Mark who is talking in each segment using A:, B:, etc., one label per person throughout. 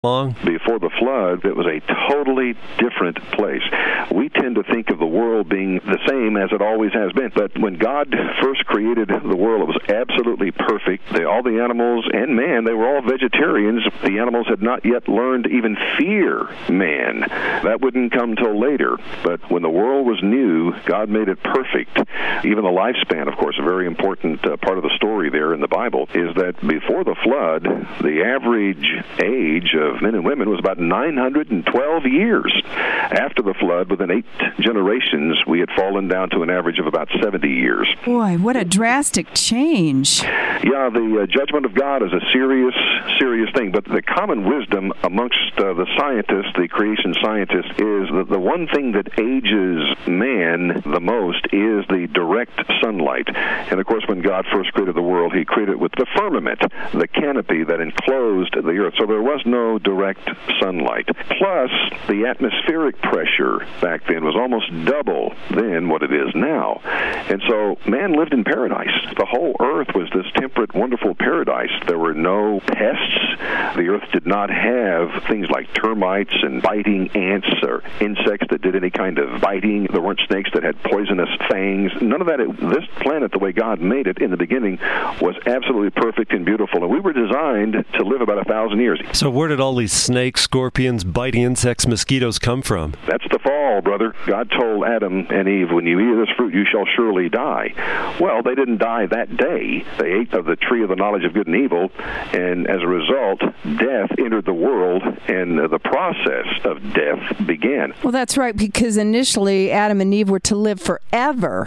A: long?
B: Before the flood, it was a totally different place. We tend to think of the world being the same as it always has been. But when God first created the world, it was absolutely perfect. All the animals and man, they were all vegetarians. The animals had not yet learned to even fear man. That wouldn't come till later. But when the world was new, God made it perfect. Even the lifespan, of course, a very important part of the story there in the Bible, is that before the flood, the average age of men and women was about 912 years. After the flood, within 8 generations, we had fallen down to an average of about 70 years.
C: Boy, what a drastic change.
B: Yeah, the judgment of God is a serious thing, but the common wisdom amongst the scientists, the creation scientists, is that the one thing that ages man the most is the direct sunlight. And of course, when God first created the world, he created it with the firmament, the canopy that enclosed the earth. So there was no direct sunlight. Plus, the atmospheric pressure back then was almost double than what it is now. And so man lived in paradise. The whole earth was this temperate, wonderful paradise. There were no pests. The earth did not have things like termites and biting ants or insects that did any kind of biting. There weren't snakes that had poisonous fangs. None of that. This planet, the way God made it in the beginning, was absolutely perfect and beautiful. And we were designed to live about 1,000 years.
A: So where did all these snakes, scorpions, biting insects, mosquitoes come from?
B: That's the fall, brother. God told Adam and Eve, when you eat of this fruit, you shall surely die. Well, they didn't die that day. They ate of the tree of the knowledge of good and evil, and as a result, death entered the world, and the process of death began.
C: Well, that's right, because initially Adam and Eve were to live forever.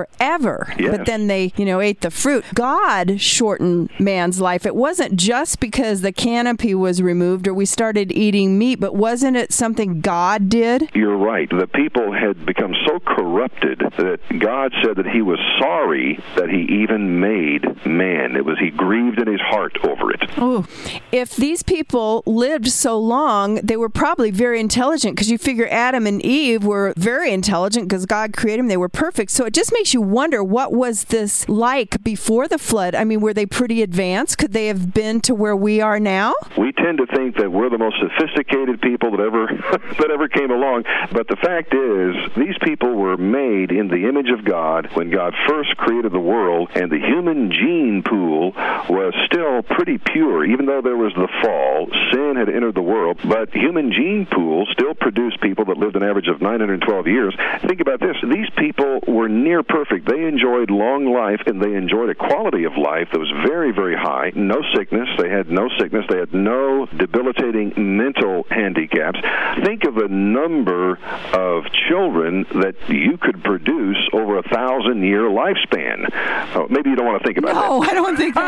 B: Yes.
C: But then they, ate the fruit. God shortened man's life. It wasn't just because the canopy was removed or we started eating meat, but wasn't it something God did?
B: You're right. The people had become so corrupted that God said that he was sorry that he even made man. He grieved in his heart over it.
C: Oh, if these people lived so long, they were probably very intelligent, because you figure Adam and Eve were very intelligent because God created them. They were perfect. So it just makes you wonder, what was this like before the flood? I mean, were they pretty advanced? Could they have been to where we are now?
B: We tend to think that we're the most sophisticated people that ever came along. But the fact is, these people were made in the image of God when God first created the world, and the human gene pool was still pretty pure. Even though there was the fall, sin had entered the world, but human gene pool still produced people that lived an average of 912 years. Think about this. These people were near perfect. They enjoyed long life, and they enjoyed a quality of life that was very, very high. No sickness. They had no sickness. They had no debilitating mental handicaps. Think of the number of children that you could produce over 1,000-year lifespan. Maybe you don't want to think about that.
C: No, I don't think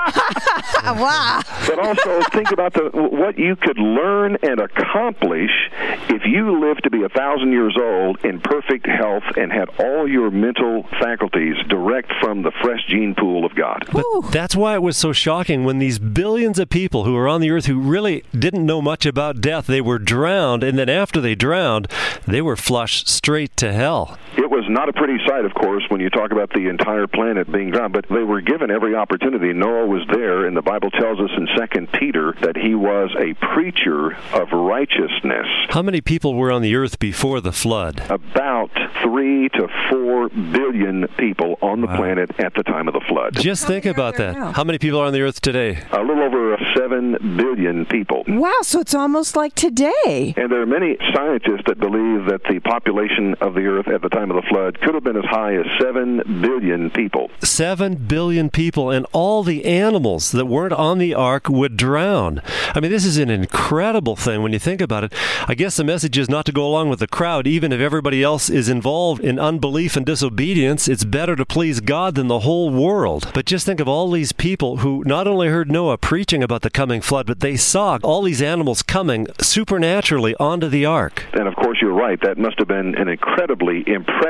C: that. Wow.
B: But also think about what you could learn and accomplish if you lived to be 1,000 years old in perfect health and had all your mental faculties direct from the fresh gene pool of God.
A: But that's why it was so shocking when these billions of people who were on the earth who really didn't know much about death, they were drowned, and then after they drowned, they were flushed straight to hell.
B: It was not a pretty sight, of course, when you talk about the entire planet being drowned, but they were given every opportunity. Noah was there, and the Bible tells us in 2 Peter that he was a preacher of righteousness.
A: How many people were on the earth before the flood?
B: About 3 to 4 billion people on the planet at the time of the flood.
A: Just think about that. How many people are on the earth today?
B: A little over 7 billion people.
C: Wow, so it's almost like today.
B: And there are many scientists that believe that the population of the earth at the time of the flood could have been as high as 7 billion people.
A: 7 billion people, and all the animals that weren't on the ark would drown. I mean, this is an incredible thing when you think about it. I guess the message is not to go along with the crowd. Even if everybody else is involved in unbelief and disobedience, it's better to please God than the whole world. But just think of all these people who not only heard Noah preaching about the coming flood, but they saw all these animals coming supernaturally onto the ark.
B: And of course, you're right. That must have been an incredibly impressive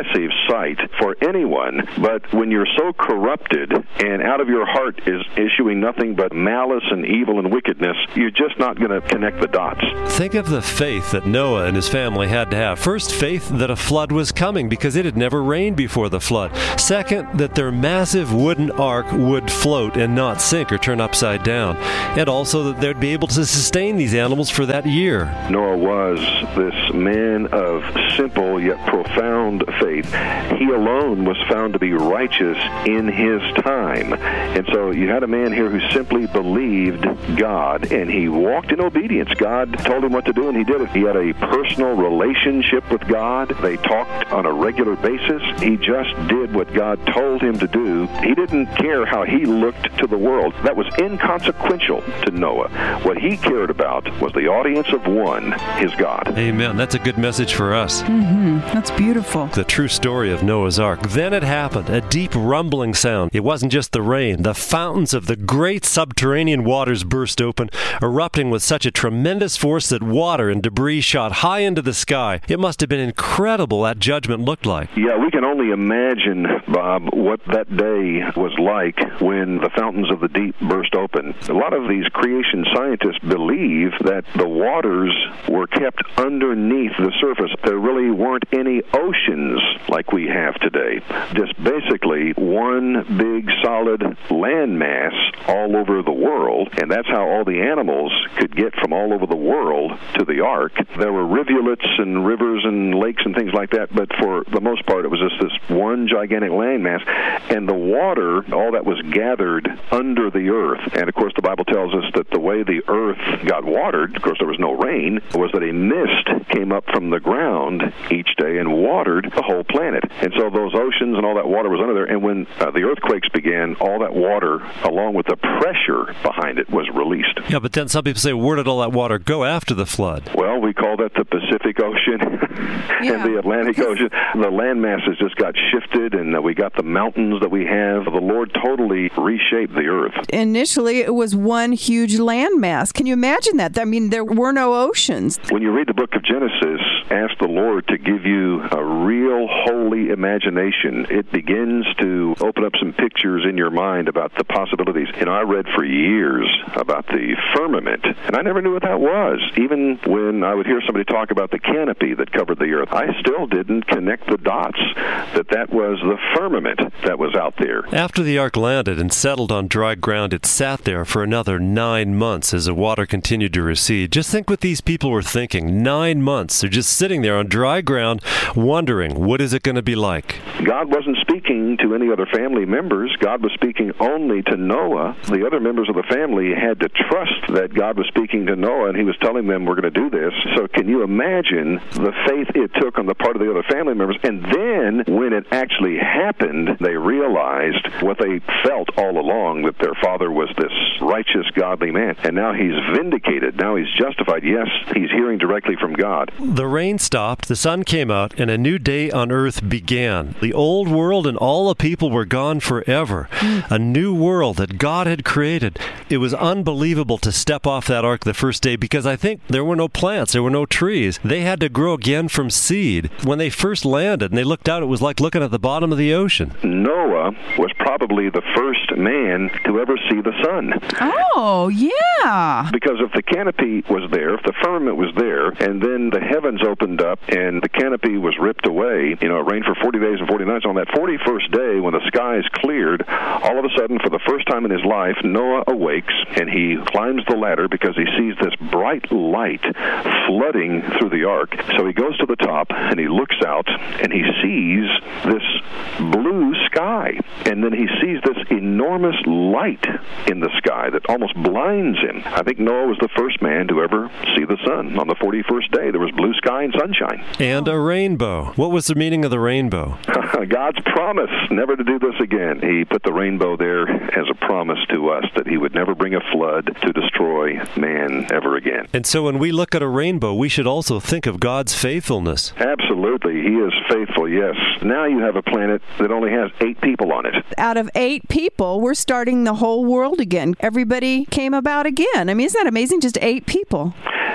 B: impressive sight for anyone. But when you're so corrupted and out of your heart is issuing nothing but malice and evil and wickedness, you're just not going to connect the dots.
A: Think of the faith that Noah and his family had to have. First, faith that a flood was coming because it had never rained before the flood. Second, that their massive wooden ark would float and not sink or turn upside down. And also that they'd be able to sustain these animals for that year.
B: Noah was this man of simple yet profound faith. He alone was found to be righteous in his time. And so you had a man here who simply believed God, and he walked in obedience. God told him what to do, and he did it. He had a personal relationship with God. They talked on a regular basis. He just did what God told him to do. He didn't care how he looked to the world. That was inconsequential to Noah. What he cared about was the audience of one, his God.
A: Amen. That's a good message for us.
C: That's beautiful.
A: The true story of Noah's Ark. Then it happened. A deep rumbling sound. It wasn't just the rain. The fountains of the great subterranean waters burst open, erupting with such a tremendous force that water and debris shot high into the sky. It must have been incredible that judgment looked like.
B: Yeah, we can only imagine, Bob, what that day was like when the fountains of the deep burst open. A lot of these creation scientists believe that the waters were kept underneath the surface. There really weren't any oceans like we have today. Just basically one big solid landmass all over the world, and that's how all the animals could get from all over the world to the ark. There were rivulets and rivers and lakes and things like that, but for the most part it was just this one gigantic landmass, and the water, all that was gathered under the earth. And of course the Bible tells us that the way the earth got watered, of course there was no rain, was that a mist came up from the ground each day and watered the whole planet. And so those oceans and all that water was under there, and when the earthquakes began, all that water, along with the pressure behind it, was released.
A: Yeah, but then some people say, where did all that water go after the flood?
B: Well, we call that the Pacific Ocean and the Atlantic Ocean. The land masses just got shifted, and we got the mountains that we have. The Lord totally reshaped the earth.
C: Initially, it was one huge landmass. Can you imagine that? I mean, there were no oceans.
B: When you read the book of Genesis, ask the Lord to give you a real holy imagination. It begins to open up some pictures in your mind about the possibilities. You know, I read for years about the firmament, and I never knew what that was. Even when I would hear somebody talk about the canopy that covered the earth, I still didn't connect the dots that was the firmament that was out there.
A: After the ark landed and settled on dry ground, it sat there for another 9 months as the water continued to recede. Just think what these people were thinking. 9 months. They're just sitting there on dry ground wondering, what is it going to be like?
B: God wasn't speaking to any other family members. God was speaking only to Noah. The other members of the family had to trust that God was speaking to Noah, and he was telling them, we're going to do this. So can you imagine the faith it took on the part of the other family members? And then when it actually happened, they realized what they felt all along, that their father was this righteous, godly man. And now he's vindicated. Now he's justified. Yes, he's hearing directly from God.
A: The rain stopped, the sun came out, and a new day on earth began. The old world and all the people were gone forever. A new world that God had created. It was unbelievable to step off that ark the first day because I think there were no plants, there were no trees. They had to grow again from seed. When they first landed and they looked out, it was like looking at the bottom of the ocean.
B: Noah was probably the first man to ever see the sun.
C: Oh, yeah.
B: Because if the canopy was there, if the firmament was there, and then the heavens opened up and the canopy was ripped away, you know, it rained for 40 days and 40 nights. On that 41st day, when the skies cleared, all of a sudden, for the first time in his life, Noah awakes and he climbs the ladder because he sees this bright light flooding through the ark. So he goes to the top and he looks out and he sees this blue sky. And then he sees this enormous light in the sky that almost blinds him. I think Noah was the first man to ever see the sun. On the 41st day, there was blue sky and sunshine.
A: And a rainbow. What was the meaning of the rainbow?
B: God's promise never to do this again. He put the rainbow there as a promise to us that he would never bring a flood to destroy man ever again.
A: And so when we look at a rainbow, we should also think of God's faithfulness.
B: Absolutely. He is faithful, yes. Now you have a planet that only has 8 people on it.
C: Out of 8 people, we're starting the whole world again. Everybody came about again. I mean, isn't that amazing? Just 8 people.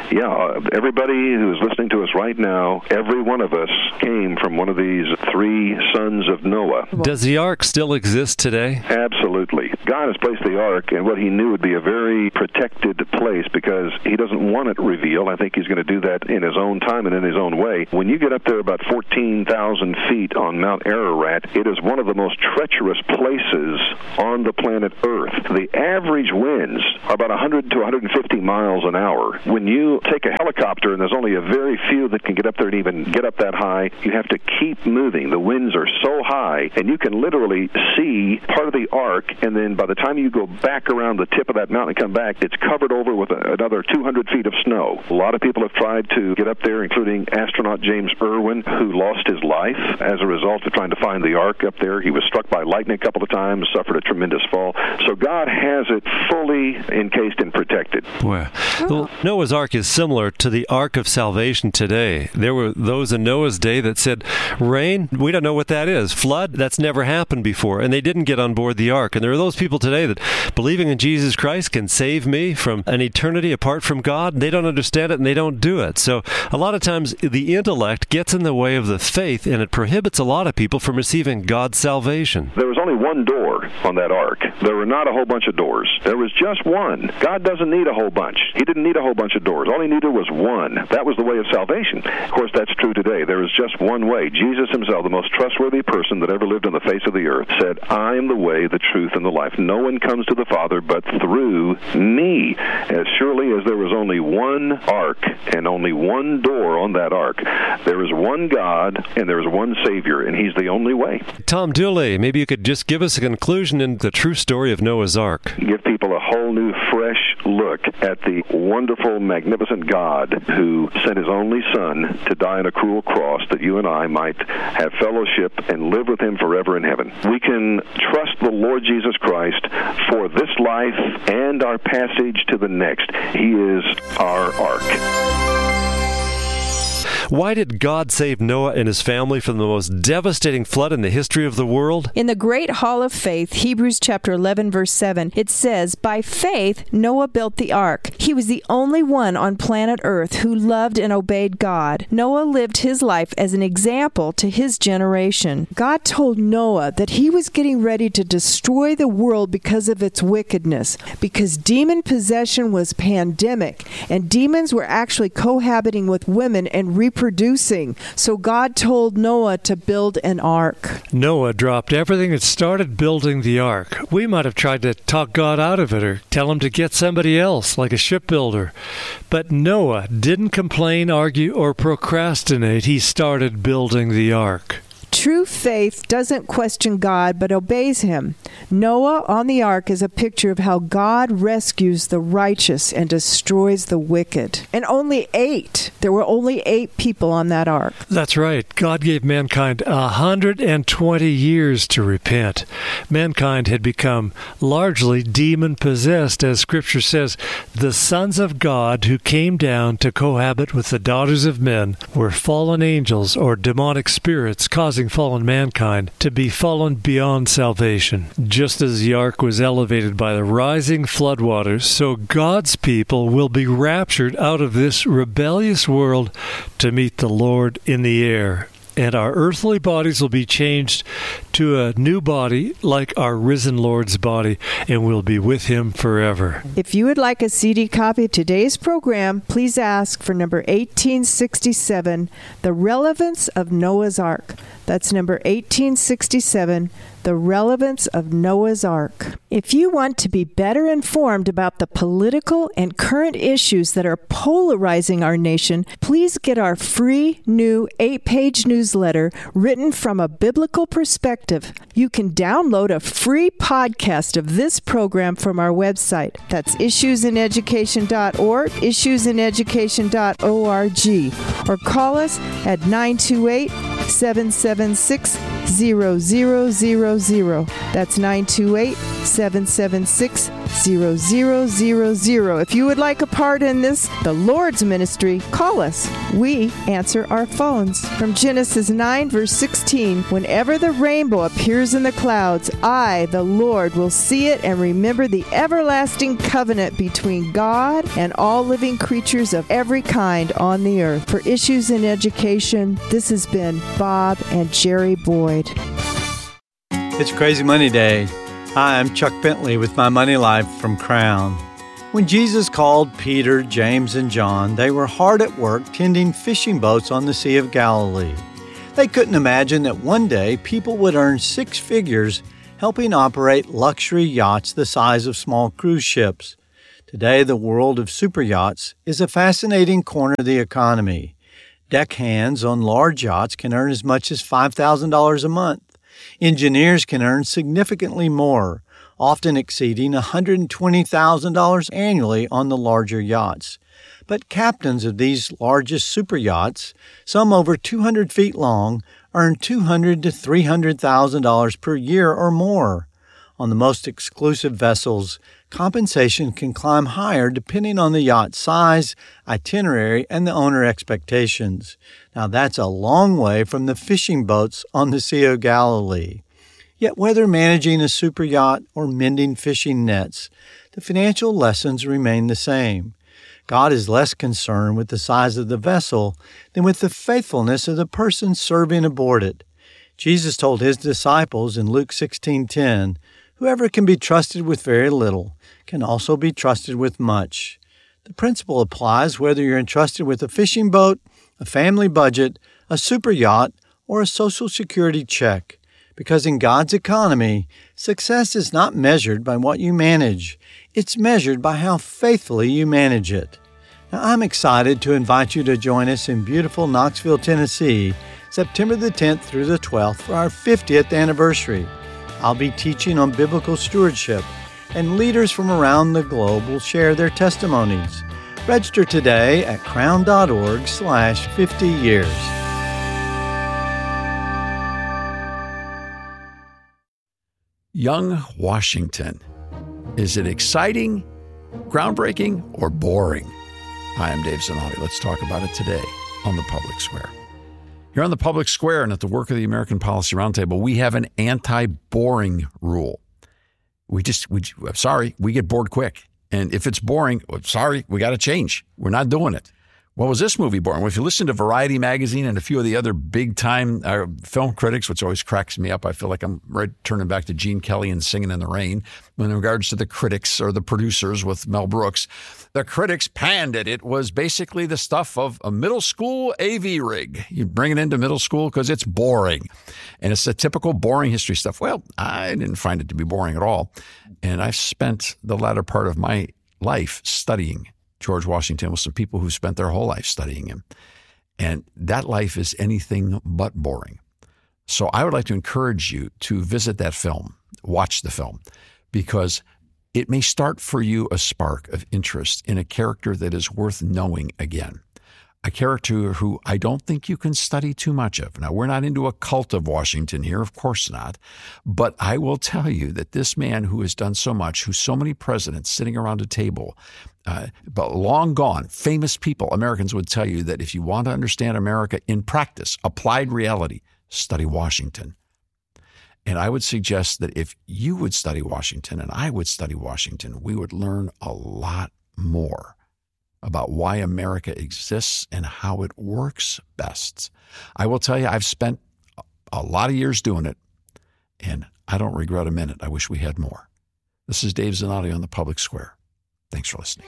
B: Yeah, everybody who is listening to us right now, every one of us came from one of these three sons of Noah.
A: Does the ark still exist today?
B: Absolutely. God has placed the ark in what he knew would be a very protected place because he doesn't want it revealed. I think he's going to do that in his own time and in his own way. When you get up there about 14,000 feet on Mount Ararat, it is one of the most treacherous places on the planet Earth. The average winds are about 100 to 150 miles an hour. When you take a helicopter, and there's only a very few that can get up there and even get up that high, you have to keep moving. The winds are so high, and you can literally see part of the ark, and then by the time you go back around the tip of that mountain and come back, it's covered over with another 200 feet of snow. A lot of people have tried to get up there, including astronaut James Irwin, who lost his life as a result of trying to find the ark up there. He was struck by lightning a couple of times, suffered a tremendous fall. So God has it fully encased and protected.
A: Well, Noah's Ark is similar to the Ark of Salvation today. There were those in Noah's day that said, rain, we don't know what that is. Flood, that's never happened before. And they didn't get on board the ark. And there are those people today that believing in Jesus Christ can save me from an eternity apart from God. They don't understand it and they don't do it. So a lot of times the intellect gets in the way of the faith, and it prohibits a lot of people from receiving God's salvation.
B: There was only one door on that ark. There were not a whole bunch of doors. There was just one. God doesn't need a whole bunch. He didn't need a whole bunch of doors. All he needed was one. That was the way of salvation. Of course, that's true today. There is just one way. Jesus himself, the most trustworthy person that ever lived on the face of the earth, said, I am the way, the truth, and the life. No one comes to the Father but through me. As surely as there was only one ark and only one door on that ark, there is one God and there is one Savior, and he's the only way.
A: Tom Dooley, maybe you could just give us a conclusion in the true story of Noah's Ark.
B: Give people a whole new, fresh look at the wonderful, magnificent God who sent his only Son to die on a cruel cross that you and I might have fellowship and live with him forever in heaven. We can trust the Lord Jesus Christ for this life and our passage to the next. He is our ark.
A: Why did God save Noah and his family from the most devastating flood in the history of the world?
C: In the Great Hall of Faith, Hebrews chapter 11, verse 7, it says, by faith, Noah built the ark. He was the only one on planet Earth who loved and obeyed God. Noah lived his life as an example to his generation. God told Noah that he was getting ready to destroy the world because of its wickedness, because demon possession was pandemic, and demons were actually cohabiting with women and reproducing. So God told Noah to build an ark.
D: Noah dropped everything and started building the ark. We might have tried to talk God out of it or tell him to get somebody else, like a shipbuilder. But Noah didn't complain, argue, or procrastinate. He started building the ark.
C: True faith doesn't question God, but obeys him. Noah on the ark is a picture of how God rescues the righteous and destroys the wicked. And there were only 8 people on that ark.
D: That's right. God gave mankind 120 years to repent. Mankind had become largely demon-possessed, as Scripture says. The sons of God who came down to cohabit with the daughters of men were fallen angels or demonic spirits causing fallen mankind to be fallen beyond salvation. Just as the ark was elevated by the rising floodwaters, so God's people will be raptured out of this rebellious world to meet the Lord in the air. And our earthly bodies will be changed to a new body like our risen Lord's body, and we'll be with him forever.
C: If you would like a CD copy of today's program, please ask for number 1867, The Relevance of Noah's Ark. That's number 1867, The Relevance of Noah's Ark. If you want to be better informed about the political and current issues that are polarizing our nation, please get our free new 8-page newsletter written from a biblical perspective. You can download a free podcast of this program from our website. That's issueseneducation.org, issueseneducation.org, or call us at 928-776-0000. That's 928-776-0000. If you would like a part in this, the Lord's ministry, call us. We answer our phones. From Genesis 9, verse 16, whenever the rainbow appears in the clouds, I, the Lord, will see it and remember the everlasting covenant between God and all living creatures of every kind on the earth. For Issues in Education, this has been Bob and Jerry Boyd.
E: It's Crazy Money Day. Hi, I'm Chuck Bentley with my Money Life from Crown. When Jesus called Peter, James, and John, they were hard at work tending fishing boats on the Sea of Galilee. They couldn't imagine that one day people would earn six figures helping operate luxury yachts the size of small cruise ships. Today, the world of super yachts is a fascinating corner of the economy. Deckhands on large yachts can earn as much as $5,000 a month. Engineers can earn significantly more, often exceeding $120,000 annually on the larger yachts. But captains of these largest super yachts, some over 200 feet long, earn $200,000 to $300,000 per year or more. On the most exclusive vessels, compensation can climb higher depending on the yacht size, itinerary, and the owner expectations. Now that's a long way from the fishing boats on the Sea of Galilee. Yet whether managing a super yacht or mending fishing nets, the financial lessons remain the same. God is less concerned with the size of the vessel than with the faithfulness of the person serving aboard it. Jesus told his disciples in Luke 16:10, "Whoever can be trusted with very little can also be trusted with much." The principle applies whether you're entrusted with a fishing boat, a family budget, a super yacht, or a Social Security check. Because in God's economy, success is not measured by what you manage. It's measured by how faithfully you manage it. Now, I'm excited to invite you to join us in beautiful Knoxville, Tennessee, September the 10th through the 12th for our 50th anniversary. I'll be teaching on biblical stewardship, and leaders from around the globe will share their testimonies. Register today at crown.org/50years.
F: Young Washington. Is it exciting, groundbreaking, or boring? Hi, I'm Dave Zanotti. Let's talk about it today on the Public Square. Here on the Public Square and at the work of the American Policy Roundtable, we have an anti-boring rule. We get bored quick. And if it's boring, sorry, we got to change. We're not doing it. Well, was this movie boring? Well, if you listen to Variety Magazine and a few of the other big-time film critics, which always cracks me up, I feel like I'm turning back to Gene Kelly and Singing in the Rain. In regards to the critics or the producers with Mel Brooks, the critics panned it. It was basically the stuff of a middle school AV rig. You bring it into middle school because it's boring. And it's the typical boring history stuff. Well, I didn't find it to be boring at all. And I've spent the latter part of my life studying George Washington with some people who spent their whole life studying him. And that life is anything but boring. So I would like to encourage you to visit that film, watch the film, because it may start for you a spark of interest in a character that is worth knowing again. A character who I don't think you can study too much of. Now, we're not into a cult of Washington here, of course not. But I will tell you that this man who has done so much, who so many presidents sitting around a table, but long gone, famous people, Americans would tell you that if you want to understand America in practice, applied reality, study Washington. And I would suggest that if you would study Washington and I would study Washington, we would learn a lot more about why America exists and how it works best. I will tell you, I've spent a lot of years doing it, and I don't regret a minute. I wish we had more. This is Dave Zanotti on the Public Square. Thanks for listening.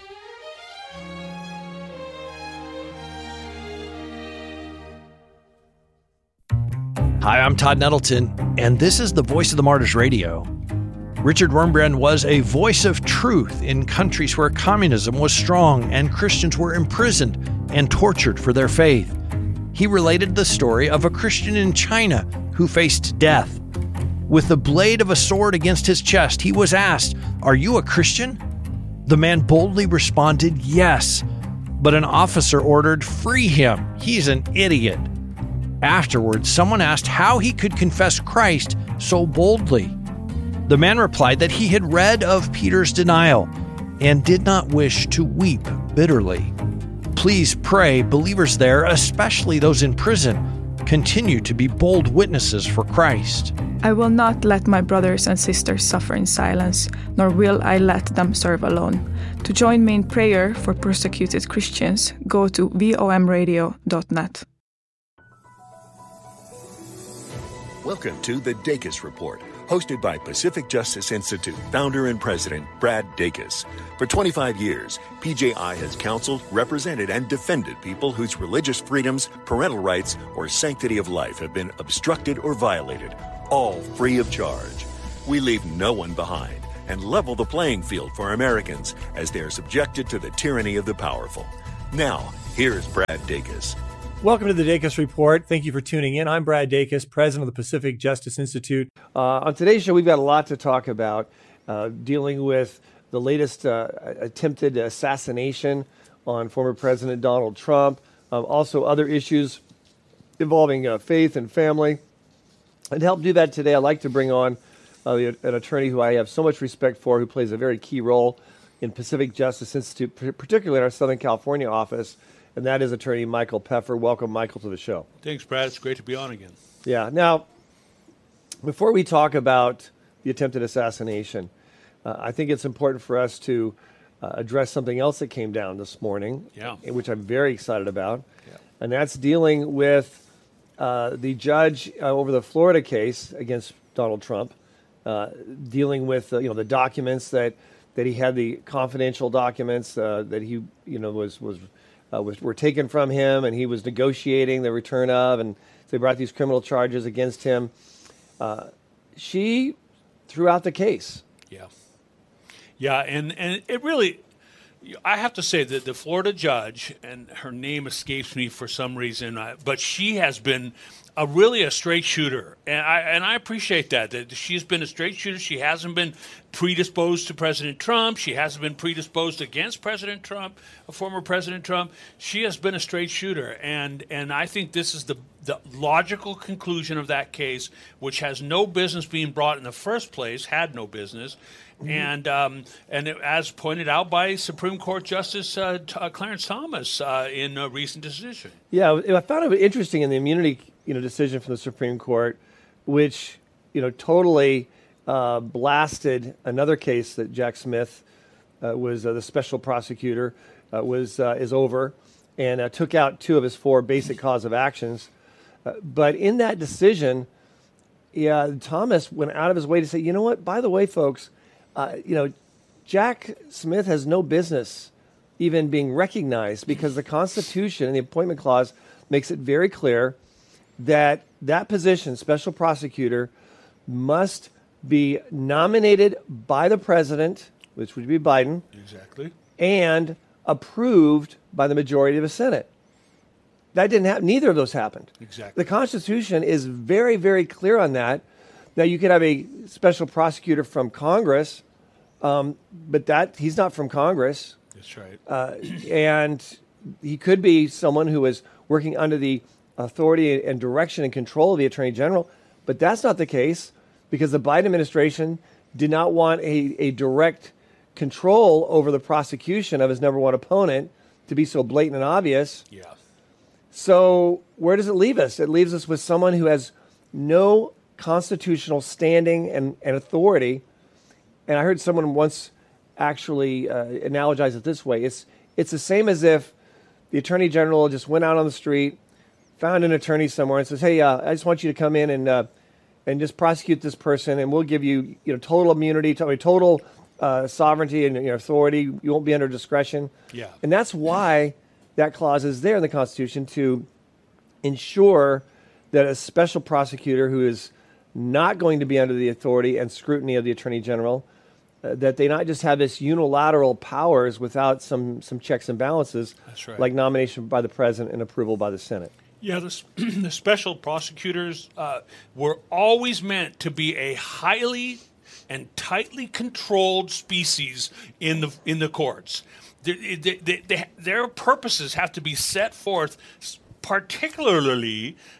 G: Hi, I'm Todd Nettleton, and this is the Voice of the Martyrs Radio. Richard Wurmbrand was a voice of truth in countries where communism was strong and Christians were imprisoned and tortured for their faith. He related the story of a Christian in China who faced death. With the blade of a sword against his chest, he was asked, "Are you a Christian?" The man boldly responded, "Yes," but an officer ordered, "Free him. He's an idiot." Afterwards, someone asked how he could confess Christ so boldly. The man replied that he had read of Peter's denial and did not wish to weep bitterly. Please pray believers there, especially those in prison, continue to be bold witnesses for Christ.
H: I will not let my brothers and sisters suffer in silence, nor will I let them serve alone. To join me in prayer for persecuted Christians, go to vomradio.net.
I: Welcome to the Dacus Report, hosted by Pacific Justice Institute founder and president Brad Dacus. For 25 years, PJI has counseled, represented, and defended people whose religious freedoms, parental rights, or sanctity of life have been obstructed or violated, all free of charge. We leave no one behind and level the playing field for Americans as they are subjected to the tyranny of the powerful. Now, here's Brad Dacus.
J: Welcome to the Dacus Report. Thank you for tuning in. I'm Brad Dacus, president of the Pacific Justice Institute. On today's show, we've got a lot to talk about, dealing with the latest attempted assassination on former President Donald Trump, also other issues involving faith and family. And to help do that today, I'd like to bring on an attorney who I have so much respect for, who plays a very key role in Pacific Justice Institute, particularly in our Southern California office, and that is attorney Michael Peffer. Welcome, Michael, to the show.
K: Thanks, Brad. It's great to be on again.
J: Yeah. Now, before we talk about the attempted assassination, I think it's important for us to address something else that came down this morning, which I'm very excited about, and that's dealing with the judge over the Florida case against Donald Trump, dealing with the documents that he had, the confidential documents that he were taken from him, and he was negotiating the return of, and they brought these criminal charges against him. She threw out the case.
K: Yeah, and it really, I have to say that the Florida judge, and her name escapes me for some reason, but she has been really a straight shooter, and I appreciate that she's been a straight shooter. She hasn't been predisposed to President Trump. She hasn't been predisposed against President Trump, former President Trump. She has been a straight shooter, and I think this is the logical conclusion of that case, which has no business being brought in the first place, had no business. And as pointed out by Supreme Court Justice Clarence Thomas in a recent decision.
J: Yeah, I found it interesting in the immunity decision from the Supreme Court, which totally blasted another case that Jack Smith was the special prosecutor is over, and took out 2 of his 4 basic cause of actions. But in that decision, Thomas went out of his way to say, you know what? By the way, folks. Jack Smith has no business even being recognized, because the Constitution and the Appointment Clause makes it very clear that that position, special prosecutor, must be nominated by the president, which would be Biden,
K: exactly,
J: and approved by the majority of the Senate. That didn't happen. Neither of those happened.
K: Exactly.
J: The Constitution is very, very clear on that. Now, you could have a special prosecutor from Congress, but he's not from Congress.
K: That's right.
J: And he could be someone who is working under the authority and direction and control of the Attorney General, but that's not the case, because the Biden administration did not want a direct control over the prosecution of his number one opponent to be so blatant and obvious.
K: Yeah.
J: So where does it leave us? It leaves us with someone who has no constitutional standing and authority. And I heard someone once actually analogize it this way. It's the same as if the Attorney General just went out on the street, found an attorney somewhere, and says, hey, I just want you to come in and just prosecute this person, and we'll give you total immunity, total sovereignty and authority. You won't be under discretion.
K: Yeah.
J: And that's why that clause is there in the Constitution, to ensure that a special prosecutor who is not going to be under the authority and scrutiny of the Attorney General, that they not just have this unilateral powers without some checks and balances.
K: That's right.
J: Like nomination by the president and approval by the Senate.
K: Yeah, the special prosecutors were always meant to be a highly and tightly controlled species in the courts. Their purposes have to be set forth particularly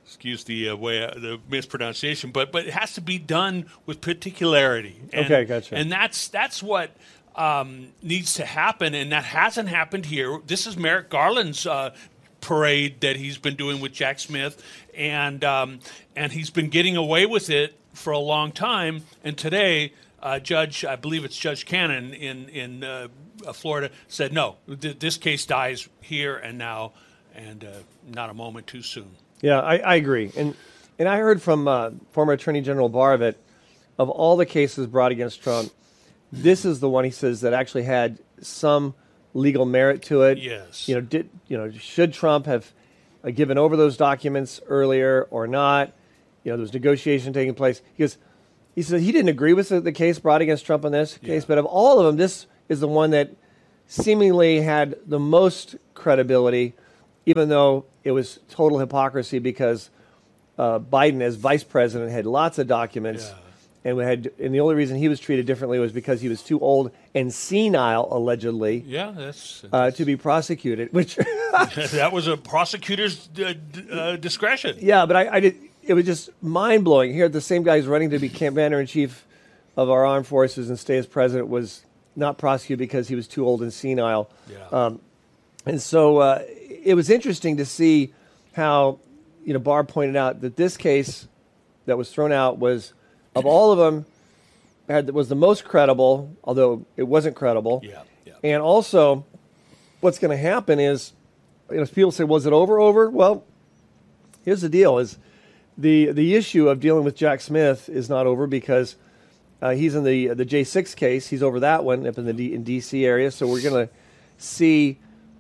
K: excuse the the mispronunciation, but it has to be done with particularity. And,
J: okay, gotcha.
K: And that's what needs to happen, and that hasn't happened here. This is Merrick Garland's parade that he's been doing with Jack Smith, and he's been getting away with it for a long time. And today, I believe it's Judge Cannon in Florida, said no, this case dies here and now, and not a moment too soon.
J: Yeah, I agree. And I heard from former Attorney General Barr that of all the cases brought against Trump, this is the one, he says, that actually had some legal merit to it.
K: Yes.
J: Should Trump have given over those documents earlier or not? There was negotiation taking place. He said he didn't agree with the case brought against Trump on this case, but of all of them, this is the one that seemingly had the most credibility, even though it was total hypocrisy because Biden, as vice president, had lots of documents, and the only reason he was treated differently was because he was too old and senile, allegedly, to be prosecuted. Which
K: that was a prosecutor's discretion.
J: Yeah, but it was just mind blowing. Here, the same guy who's running to be commander in chief of our armed forces and stay as president was not prosecuted because he was too old and senile.
K: Yeah.
J: And so it was interesting to see how, Barr pointed out that this case that was thrown out was, of all of them, was the most credible, although it wasn't credible.
K: Yeah.
J: And also, what's going to happen is, people say, was it over? Well, here's the deal: is the issue of dealing with Jack Smith is not over because he's in the J6 case. He's over that one up in D.C. area. So we're going to see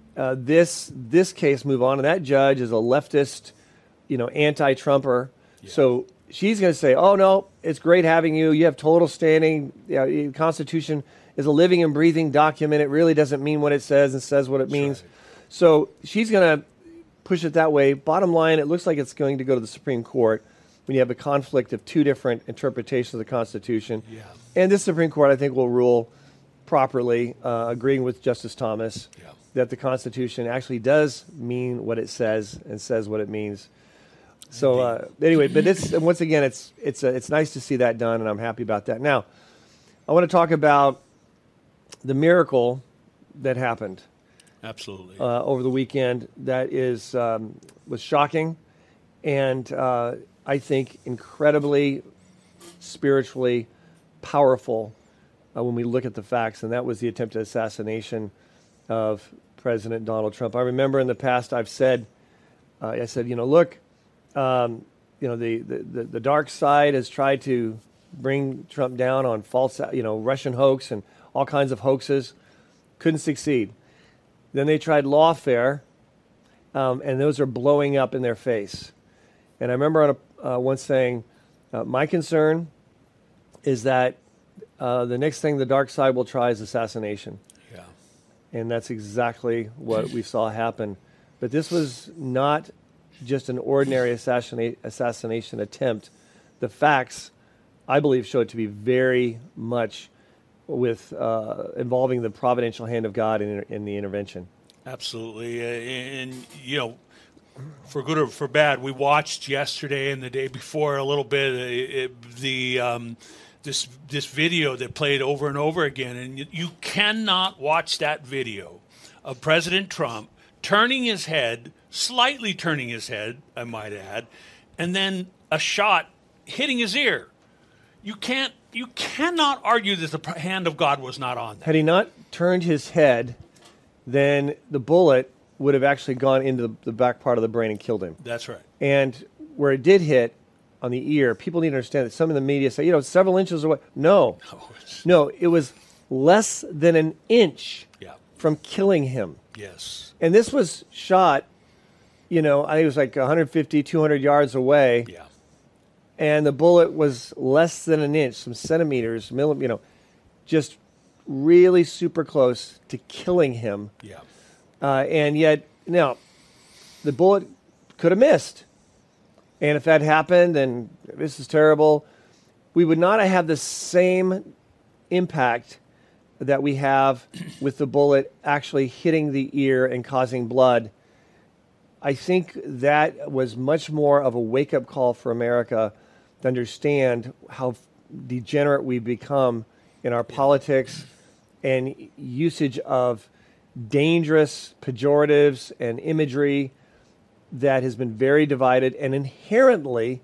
J: this case move on, and that judge is a leftist, anti-Trumper. Yeah. So she's going to say, "Oh no, it's great having you. You have total standing. The Constitution is a living and breathing document. It really doesn't mean what it says and says what it means." Right. So she's going to push it that way. Bottom line, it looks like it's going to go to the Supreme Court when you have a conflict of two different interpretations of the Constitution.
K: Yeah.
J: And this Supreme Court, I think, will rule properly, agreeing with Justice Thomas, that the Constitution actually does mean what it says and says what it means. So anyway, but once again, it's nice to see that done, and I'm happy about that. Now, I want to talk about the miracle that happened.
K: Absolutely.
J: Over the weekend, that was shocking, and I think incredibly spiritually powerful when we look at the facts, and that was the attempted assassination of President Donald Trump. I remember in the past I've said, look, the dark side has tried to bring Trump down on false, Russian hoax and all kinds of hoaxes, couldn't succeed. Then they tried lawfare, and those are blowing up in their face. And I remember once saying, my concern is that the next thing the dark side will try is assassination.
K: Yeah.
J: And that's exactly what we saw happen. But this was not just an ordinary assassination attempt. The facts, I believe, show it to be very much with involving the providential hand of God in the intervention.
K: Absolutely. And, for good or for bad, we watched yesterday and the day before a little bit this video that played over and over again. And you cannot watch that video of President Trump slightly turning his head, I might add, and then a shot hitting his ear. You cannot argue that the hand of God was not on that.
J: Had he not turned his head, then the bullet would have actually gone into the back part of the brain and killed him.
K: That's right.
J: And where it did hit on the ear, people need to understand that some of the media say, several inches away. No, it was less than an inch from killing him.
K: Yes.
J: And this was shot, I think it was like 150, 200 yards away.
K: Yeah.
J: And the bullet was less than an inch, some centimeters, just really super close to killing him.
K: Yeah.
J: And yet, now, the bullet could have missed. And if that happened, and this is terrible, we would not have the same impact that we have with the bullet actually hitting the ear and causing blood I think that was much more of a wake-up call for America to understand how degenerate we've become in our politics and usage of dangerous pejoratives and imagery that has been very divided and inherently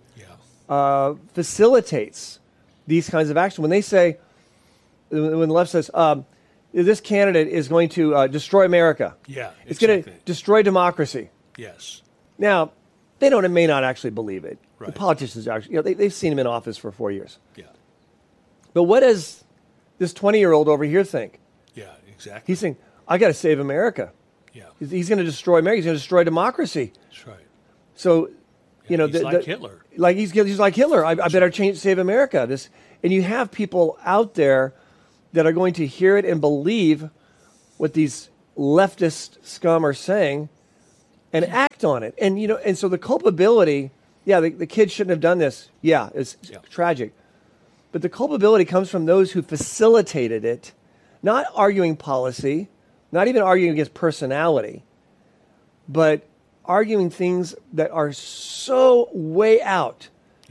J: facilitates these kinds of action. When they say, when the left says, this candidate is going to destroy America.
K: Yeah,
J: it's going to destroy democracy.
K: Yes.
J: Now, they may not actually believe it.
K: Right.
J: The politicians actually, they've seen him in office for 4 years.
K: Yeah.
J: But what does this 20-year-old over here think?
K: Yeah, exactly.
J: He's saying, I got to save America.
K: Yeah.
J: He's going to destroy America. He's going to destroy democracy.
K: That's right.
J: So, he's
K: like Hitler.
J: Like he's like Hitler. I better save America. And you have people out there that are going to hear it and believe what these leftist scum are saying and act on it. And so the culpability, the kid shouldn't have done this. Yeah, it's tragic. But the culpability comes from those who facilitated it, not arguing policy, not even arguing against personality, but arguing things that are so way out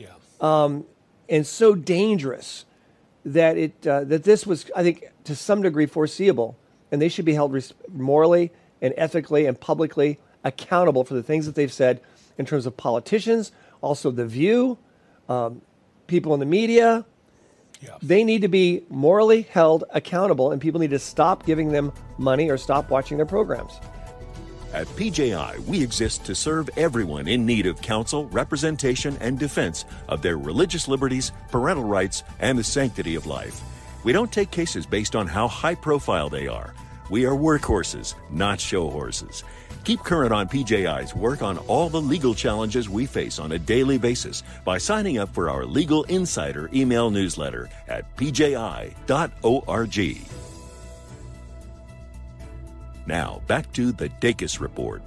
J: and so dangerous that that this was, I think, to some degree foreseeable, and they should be held morally and ethically and publicly accountable for the things that they've said in terms of politicians, also The View, people in the media. Yeah. They need to be morally held accountable, and people need to stop giving them money or stop watching their programs.
I: At PJI, we exist to serve everyone in need of counsel, representation, and defense of their religious liberties, parental rights, and the sanctity of life. We don't take cases based on how high profile they are. We are workhorses, not show horses. Keep current on PJI's work on all the legal challenges we face on a daily basis by signing up for our Legal Insider email newsletter at pji.org. Now, back to the Dacus Report.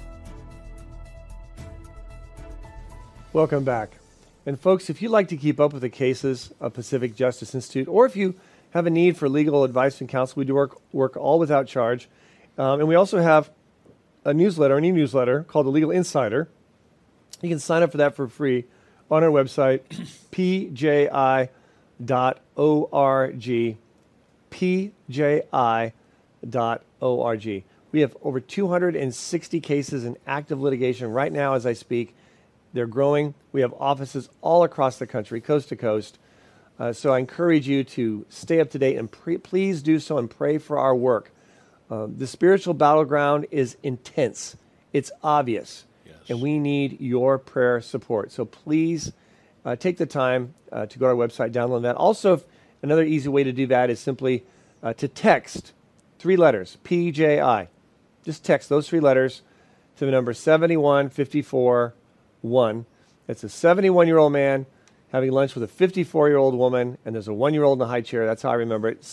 J: Welcome back. And folks, if you'd like to keep up with the cases of Pacific Justice Institute, or if you have a need for legal advice and counsel, we do work all without charge. And we also have a newsletter, an e-newsletter called the Legal Insider. You can sign up for that for free on our website, pji.org, pji.org. We have over 260 cases in active litigation right now as I speak. They're growing. We have offices all across the country, coast to coast. So I encourage you to stay up to date and please do so and pray for our work. The spiritual battleground is intense. It's obvious. Yes. And we need your prayer support. So please take the time to go to our website, download that. Also, another easy way to do that is simply to text 3 letters, PJI. Just text those 3 letters to the number 71541. It's a 71-year-old man having lunch with a 54-year-old woman, and there's a 1-year-old in the high chair. That's how I remember it.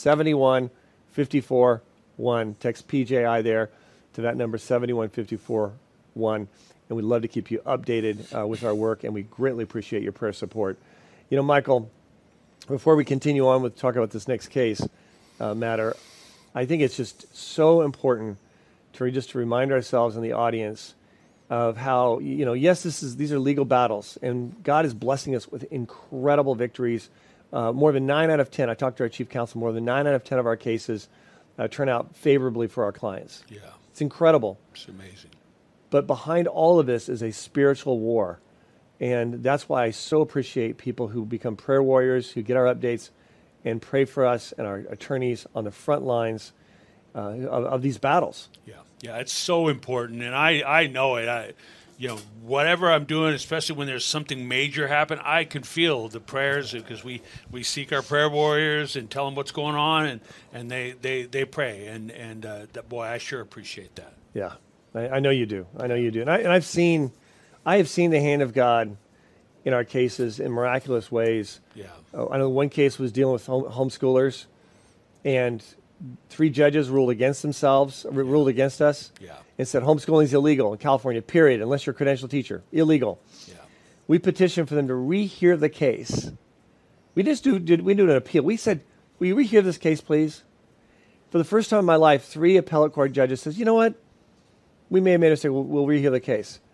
J: 71541. Text PJI there to that number, 71541. And we'd love to keep you updated with our work, and we greatly appreciate your prayer support. You know, Michael, before we continue on with talking about this next case matter, I think it's just so important to remind ourselves and the audience of how, yes, these are legal battles, and God is blessing us with incredible victories. More than 9 out of 10, I talked to our chief counsel, more than 9 out of 10 of our cases turn out favorably for our clients.
K: Yeah.
J: It's incredible.
K: It's amazing.
J: But behind all of this is a spiritual war. And that's why I so appreciate people who become prayer warriors, who get our updates and pray for us and our attorneys on the front lines of these battles.
K: Yeah, it's so important, and I know it. Whatever I'm doing, especially when there's something major happen, I can feel the prayers because we seek our prayer warriors and tell them what's going on, and they pray, and boy, I sure appreciate that.
J: Yeah, I know you do. I know you do, and I have seen the hand of God in our cases in miraculous ways.
K: Yeah,
J: I know one case was dealing with homeschoolers, and 3 judges ruled against us, and said homeschooling is illegal in California, period, unless you're a credentialed teacher. Illegal. Yeah. We petitioned for them to rehear the case. We did an appeal. We said, will you rehear this case, please? For the first time in my life, 3 appellate court judges says, you know what? We may have made a mistake. We'll rehear the case.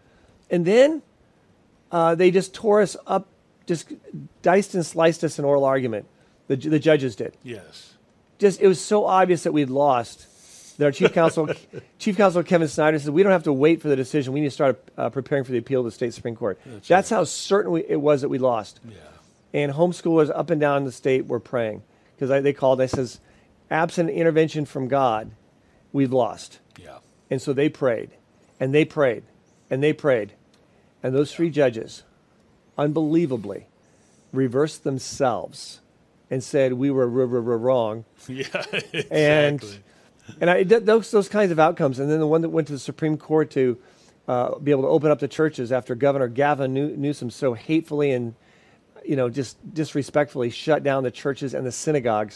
J: And then they just tore us up, just diced and sliced us in oral argument. The judges did.
K: Yes.
J: It was so obvious that we'd lost. That our chief counsel Kevin Snyder said, we don't have to wait for the decision. We need to start preparing for the appeal to the state Supreme Court. That's how certain it was that we lost.
K: Yeah.
J: And homeschoolers up and down the state were praying because they called. They says, absent intervention from God, we've lost.
K: Yeah.
J: And so they prayed, and they prayed, and they prayed, and those three judges, unbelievably, reversed themselves and said we were wrong.
K: Yeah. Exactly.
J: And I did those kinds of outcomes. And then the one that went to the Supreme Court to be able to open up the churches after Governor Gavin Newsom so hatefully and just disrespectfully shut down the churches and the synagogues.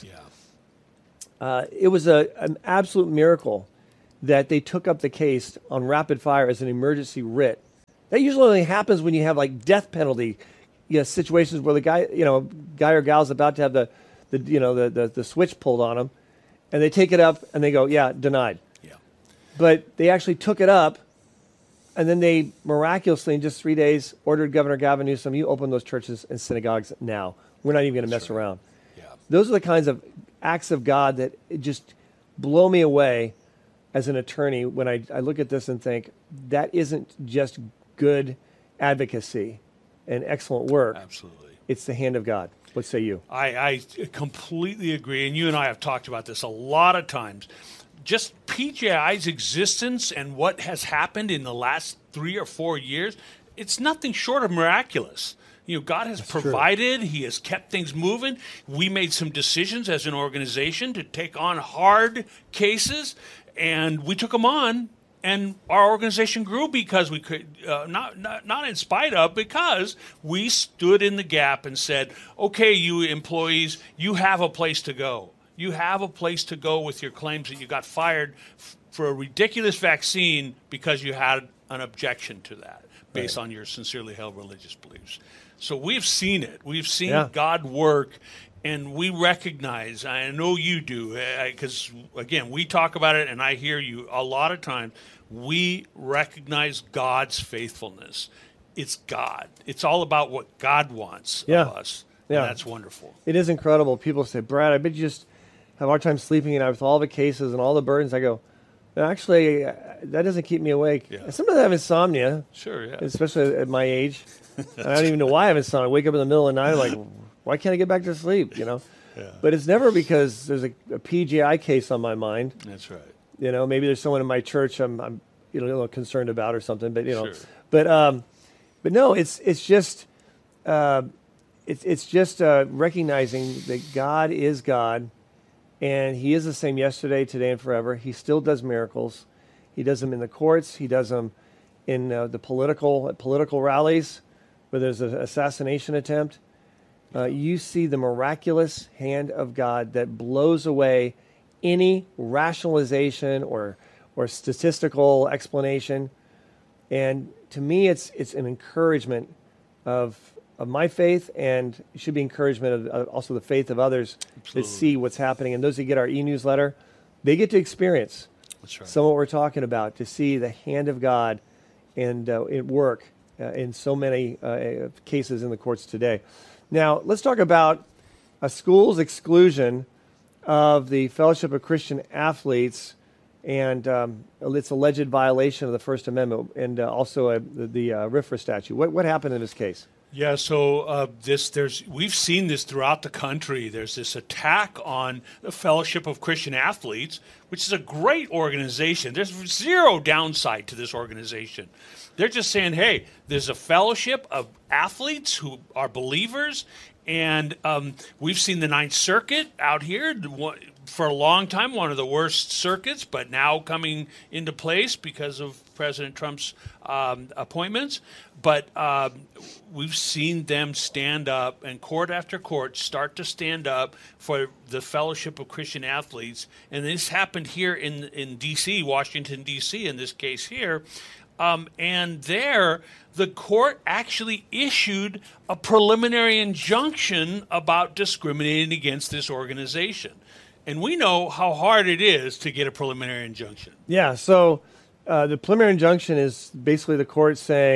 K: Yeah.
J: It was an absolute miracle that they took up the case on rapid fire as an emergency writ. That usually only happens when you have like death penalty situations where the guy or gal's about to have the switch pulled on him. And they take it up and they go, yeah, denied.
K: Yeah.
J: But they actually took it up, and then they miraculously, in just 3 days, ordered Governor Gavin Newsom, you open those churches and synagogues now. We're not even going to mess around.
K: Yeah.
J: Those are the kinds of acts of God that just blow me away as an attorney when I look at this and think, that isn't just good advocacy and excellent work.
K: Absolutely.
J: It's the hand of God. What say you?
K: I completely agree, and you and I have talked about this a lot of times. Just PJI's existence and what has happened in the last 3 or 4 years, it's nothing short of miraculous. God has provided. True. He has kept things moving. We made some decisions as an organization to take on hard cases, and we took them on. And our organization grew because we could, not in spite of, because we stood in the gap and said, okay, you employees, you have a place to go. You have a place to go with your claims that you got fired for a ridiculous vaccine because you had an objection to that based on your sincerely held religious beliefs. So we've seen it. We've seen God work. And we recognize, I know you do, because, again, we talk about it and I hear you a lot of times. We recognize God's faithfulness. It's God. It's all about what God wants of us. Yeah. And that's wonderful.
J: It is incredible. People say, Brad, I bet you just have a hard time sleeping with all the cases and all the burdens. I go, actually, that doesn't keep me awake. Yeah. Sometimes I have insomnia.
K: Sure, yeah.
J: Especially at my age. And I don't even know why I have insomnia. I wake up in the middle of the night like, why can't I get back to sleep, Yeah. But it's never because there's a PGI case on my mind.
K: That's right.
J: Maybe there's someone in my church I'm a little concerned about or something. But
K: Sure.
J: but no, it's just recognizing that God is God, and He is the same yesterday, today, and forever. He still does miracles. He does them in the courts. He does them in the political rallies where there's an assassination attempt. You see the miraculous hand of God that blows away any rationalization or statistical explanation. And to me, it's an encouragement of my faith, and it should be encouragement of also the faith of others that see what's happening. And those that get our e-newsletter, they get to experience some of what we're talking about, to see the hand of God and at work in so many cases in the courts today. Now, let's talk about a school's exclusion of the Fellowship of Christian Athletes and its alleged violation of the First Amendment and also the RFRA statute. What happened in this case?
K: Yeah, so we've seen this throughout the country. There's this attack on the Fellowship of Christian Athletes, which is a great organization. There's zero downside to this organization. They're just saying, hey, there's a fellowship of athletes who are believers, and we've seen the Ninth Circuit out here for a long time, one of the worst circuits, but now coming into place because of President Trump's appointments. But we've seen them stand up, and court after court start to stand up for the Fellowship of Christian Athletes. And this happened here in D.C., Washington, D.C., in this case here. And there, the court actually issued a preliminary injunction about discriminating against this organization. And we know how hard it is to get a preliminary injunction.
J: Yeah, so the preliminary injunction is basically the court saying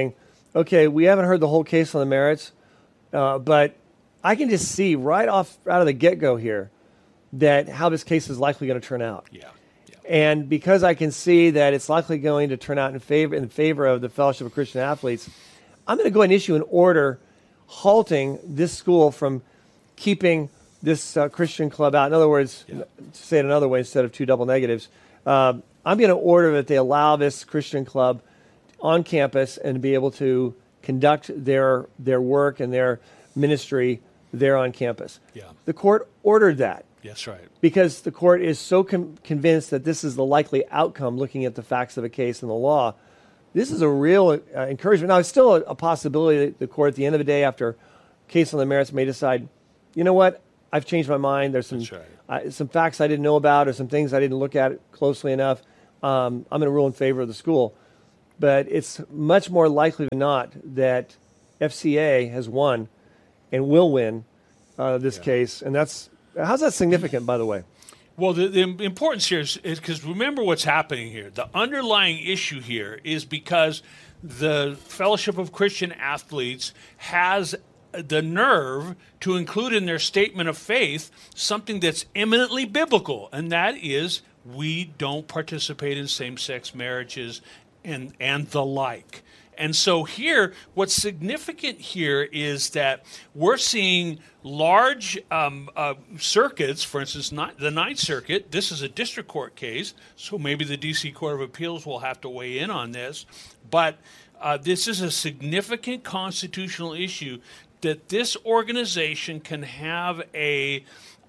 J: okay, we haven't heard the whole case on the merits, but I can just see right out of the get-go here that how this case is likely going to turn out.
K: Yeah.
J: And because I can see that it's likely going to turn out in favor of the Fellowship of Christian Athletes, I'm going to go and issue an order halting this school from keeping this Christian club out. In other words, to say it another way instead of two double negatives, I'm going to order that they allow this Christian club on campus and be able to conduct their work and their ministry there on campus.
K: Yeah.
J: The court ordered that.
K: That's right.
J: Because the court is so convinced that this is the likely outcome looking at the facts of a case and the law. This is a real encouragement. Now, it's still a possibility that the court, at the end of the day, after case on the merits, may decide, you know what, I've changed my mind. There's some facts I didn't know about or some things I didn't look at closely enough. I'm going to rule in favor of the school. But it's much more likely than not that FCA has won and will win this case. And how's that significant, by the way?
K: Well, the importance here is because remember what's happening here. The underlying issue here is because the Fellowship of Christian Athletes has the nerve to include in their statement of faith something that's eminently biblical, and that is we don't participate in same-sex marriages and the like. And so here, what's significant here is that we're seeing large circuits, for instance, the Ninth Circuit. This is a district court case, so maybe the D.C. Court of Appeals will have to weigh in on this. But this is a significant constitutional issue that this organization can have a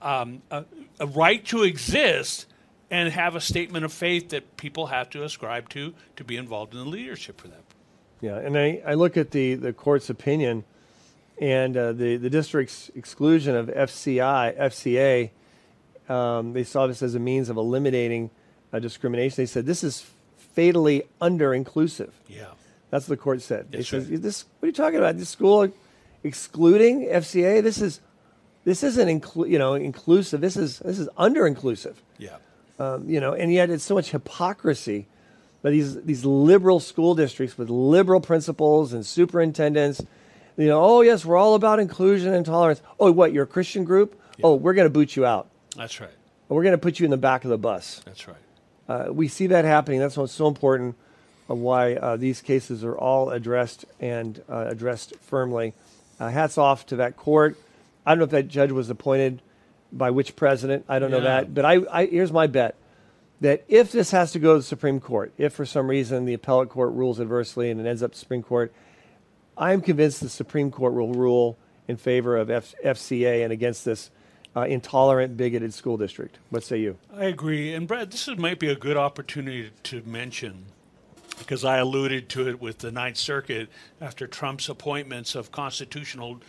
K: right to exist and have a statement of faith that people have to ascribe to be involved in the leadership for that.
J: Yeah, and I look at the court's opinion and the district's exclusion of FCA. They saw this as a means of eliminating discrimination. They said this is fatally under-inclusive.
K: Yeah. That's
J: what the court said.
K: That's
J: they
K: right.
J: said, what are you talking about? This school excluding FCA? This isn't inclusive. This is under-inclusive.
K: Yeah.
J: And yet it's so much hypocrisy. But these liberal school districts with liberal principals and superintendents, oh, yes, we're all about inclusion and tolerance. Oh, what, you're a Christian group? Yeah. Oh, we're going to boot you out.
K: That's right.
J: Or we're going to put you in the back of the bus.
K: That's right.
J: We see that happening. That's what's so important of why these cases are all addressed and addressed firmly. Hats off to that court. I don't know if that judge was appointed by which president. I don't know that. But here's my bet. That if this has to go to the Supreme Court, if for some reason the appellate court rules adversely and it ends up to the Supreme Court, I am convinced the Supreme Court will rule in favor of FCA and against this intolerant, bigoted school district. What say you?
K: I agree. And Brad, this might be a good opportunity to mention, because I alluded to it with the Ninth Circuit after Trump's appointments of constitutional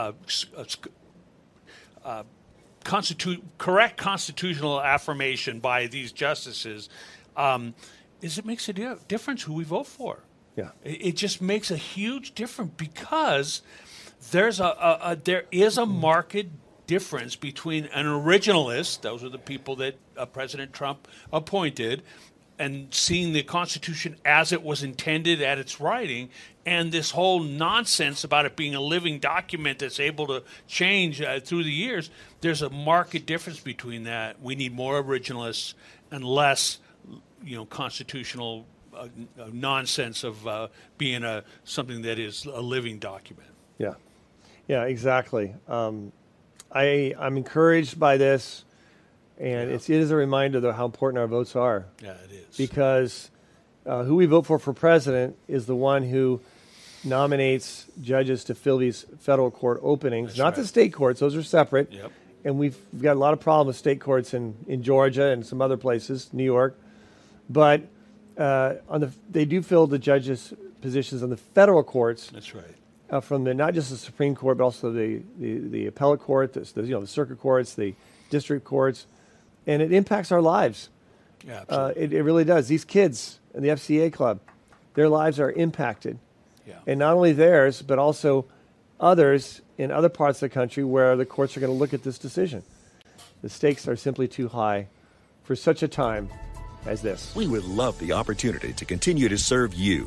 K: correct constitutional affirmation by these justices, is it makes a difference who we vote for.
J: Yeah,
K: it just makes a huge difference because there is a marked difference between an originalist, those are the people that President Trump appointed, and seeing the Constitution as it was intended at its writing, and this whole nonsense about it being a living document that's able to change through the years. There's a marked difference between that. We need more originalists and less, constitutional nonsense of being something that is a living document.
J: Yeah, exactly. I'm encouraged by this. And it is a reminder of how important our votes are.
K: Yeah, it is.
J: Because who we vote for president is the one who nominates judges to fill these federal court openings.
K: That's
J: not
K: right.
J: The state courts. Those are separate.
K: Yep.
J: And we've got a lot of problems with state courts in Georgia and some other places, New York. But they do fill the judges' positions on the federal courts.
K: That's right.
J: From not just the Supreme Court, but also the appellate court, the circuit courts, the district courts. And it impacts our lives.
K: Yeah, absolutely.
J: It really does. These kids in the FCA club, their lives are impacted.
K: Yeah.
J: And not only theirs, but also others in other parts of the country where the courts are going to look at this decision. The stakes are simply too high for such a time as this.
I: We would love the opportunity to continue to serve you.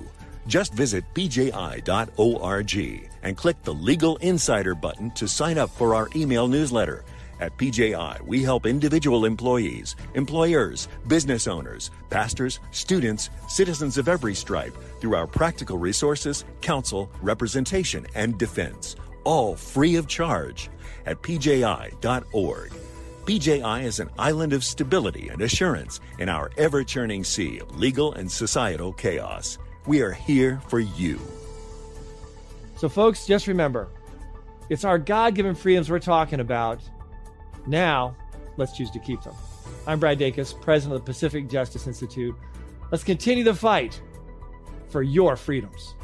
I: Just visit pji.org and click the Legal Insider button to sign up for our email newsletter. At PJI, we help individual employees, employers, business owners, pastors, students, citizens of every stripe through our practical resources, counsel, representation, and defense, all free of charge at pji.org. PJI is an island of stability and assurance in our ever-churning sea of legal and societal chaos. We are here for you.
J: So, folks, just remember, it's our God-given freedoms we're talking about. Now, let's choose to keep them. I'm Brad Dacus, president of the Pacific Justice Institute. Let's continue the fight for your freedoms.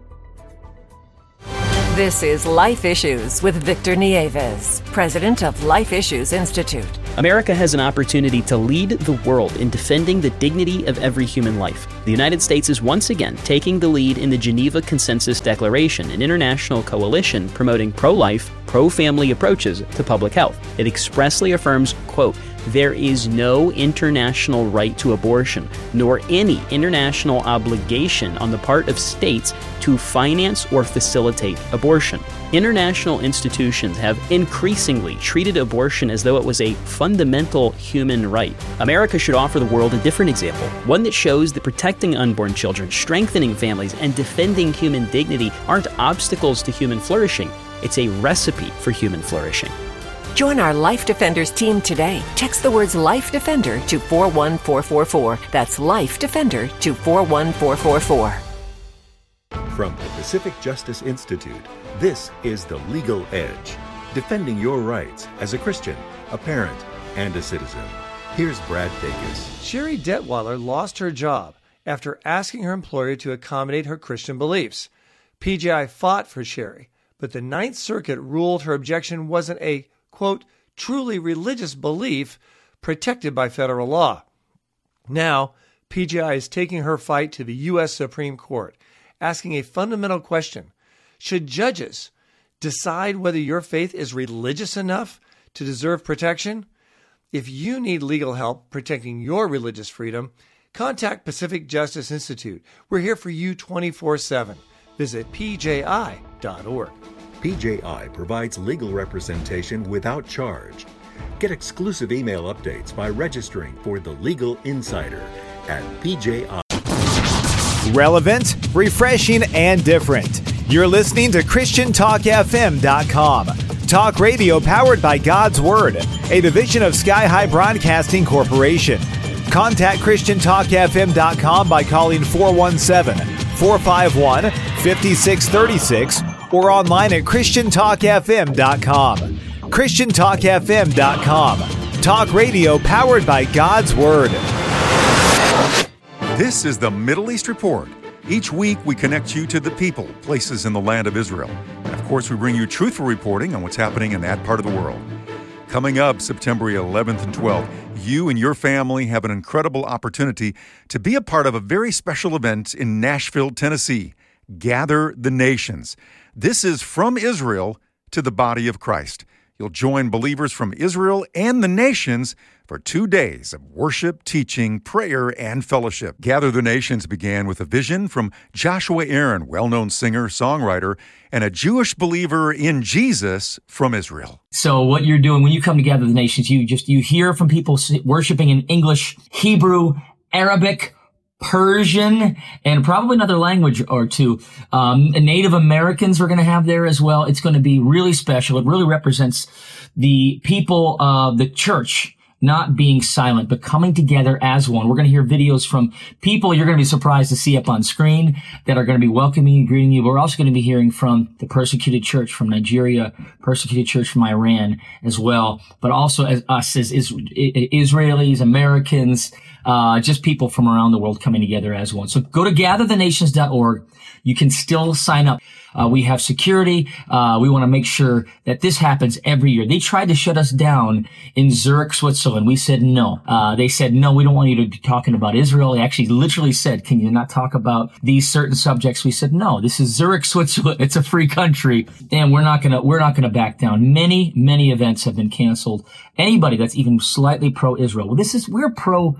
L: This is Life Issues with Victor Nieves, president of Life Issues Institute.
M: America has an opportunity to lead the world in defending the dignity of every human life. The United States is once again taking the lead in the Geneva Consensus Declaration, an international coalition promoting pro-life, pro-family approaches to public health. It expressly affirms, quote, "There is no international right to abortion, nor any international obligation on the part of states to finance or facilitate abortion." International institutions have increasingly treated abortion as though it was a fundamental human right. America should offer the world a different example, one that shows that protecting unborn children, strengthening families, and defending human dignity aren't obstacles to human flourishing. It's a recipe for human flourishing.
L: Join our Life Defenders team today. Text the words Life Defender to 41444. That's Life Defender to 41444.
I: From the Pacific Justice Institute, this is The Legal Edge, defending your rights as a Christian, a parent, and a citizen. Here's Brad Dacus.
J: Sherry Detweiler lost her job after asking her employer to accommodate her Christian beliefs. PJI fought for Sherry, but the Ninth Circuit ruled her objection wasn't a, quote, truly religious belief protected by federal law. Now, PJI is taking her fight to the U.S. Supreme Court, asking a fundamental question. Should judges decide whether your faith is religious enough to deserve protection? If you need legal help protecting your religious freedom, contact Pacific Justice Institute. We're here for you 24/7. Visit pji.org.
I: PJI provides legal representation without charge. Get exclusive email updates by registering for the Legal Insider at PJI.
N: Relevant, refreshing, and different. You're listening to ChristianTalkFM.com. Talk radio powered by God's Word, a division of Sky High Broadcasting Corporation. Contact ChristianTalkFM.com by calling 417-451-5636 or online at ChristianTalkFM.com. ChristianTalkFM.com. Talk radio powered by God's Word.
O: This is the Middle East Report. Each week, we connect you to the people, places in the land of Israel. And of course, we bring you truthful reporting on what's happening in that part of the world. Coming up September 11th and 12th, you and your family have an incredible opportunity to be a part of a very special event in Nashville, Tennessee. Gather the Nations. This is from Israel to the body of Christ. You'll join believers from Israel and the nations for 2 days of worship, teaching, prayer, and fellowship. Gather the Nations began with a vision from Joshua Aaron, well-known singer, songwriter, and a Jewish believer in Jesus from Israel.
P: So what you're doing when you come to Gather the Nations, you hear from people worshiping in English, Hebrew, Arabic, Persian, and probably another language or two. Native Americans we're going to have there as well. It's going to be really special. It really represents the people of the church not being silent, but coming together as one. We're going to hear videos from people you're going to be surprised to see up on screen that are going to be welcoming and greeting you. But we're also going to be hearing from the persecuted church from Nigeria, persecuted church from Iran as well, but also as us as Israelis, Americans, just people from around the world coming together as one. So go to gatherthenations.org. You can still sign up. We have security. We want to make sure that this happens every year. They tried to shut us down in Zurich, Switzerland. We said no. They said, no, we don't want you to be talking about Israel. They actually literally said, can you not talk about these certain subjects? We said, no, this is Zurich, Switzerland. It's a free country. And we're not going to back down. Many events have been canceled. Anybody that's even slightly pro-Israel. We're pro